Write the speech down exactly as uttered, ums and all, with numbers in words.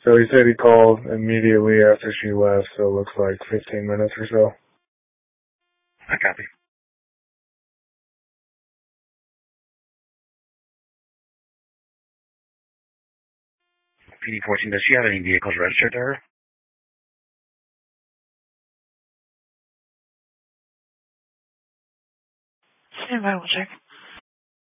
So he said he called immediately after she left, so it looks like fifteen minutes or so. I copy. P D fourteen, does she have any vehicles registered to her? Stand by, we'll check.